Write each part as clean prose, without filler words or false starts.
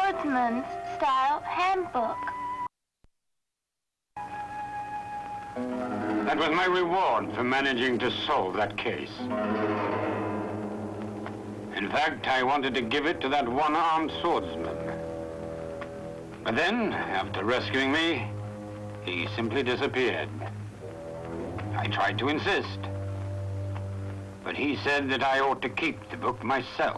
Swordsman's Style Handbook. That was my reward for managing to solve that case. In fact, I wanted to give it to that one-armed swordsman. But then, after rescuing me, he simply disappeared. I tried to insist, but he said that I ought to keep the book myself.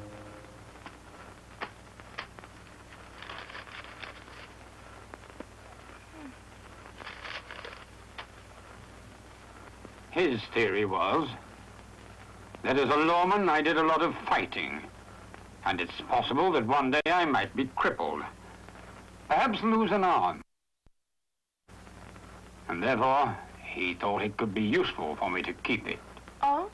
His theory was that as a lawman I did a lot of fighting, and it's possible that one day I might be crippled, perhaps lose an arm. And therefore, he thought it could be useful for me to keep it. Oh?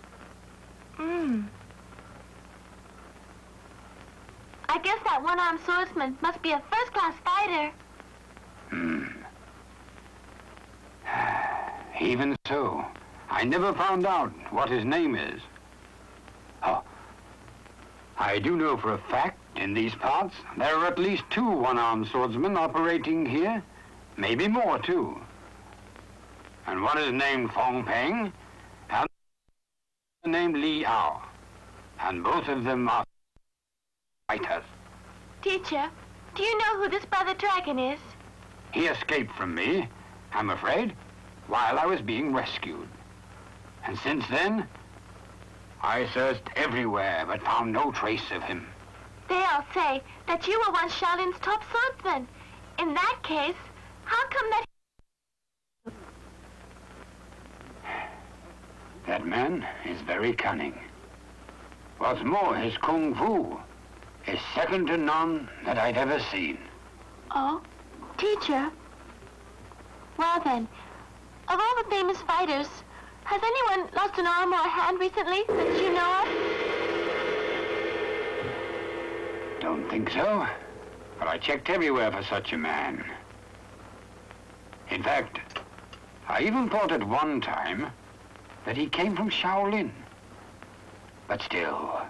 I guess that one-armed swordsman must be a first-class fighter. Even so, I never found out what his name is. Oh, I do know for a fact, in these parts, there are at least 2 one-armed swordsmen operating here. Maybe more, too. And one is named Fong Peng, and named Li Ao. And both of them are fighters. Teacher, do you know who this Brother Dragon is? He escaped from me, I'm afraid, while I was being rescued. And since then, I searched everywhere but found no trace of him. They all say that you were once Shaolin's top swordsman. In that case, how come that... That man is very cunning. What's more, his kung fu is second to none that I'd ever seen. Oh? Teacher? Well then, of all the famous fighters, has anyone lost an arm or a hand recently that you know of? Don't think so, but I checked everywhere for such a man. In fact, I even thought at one time that he came from Shaolin. But still,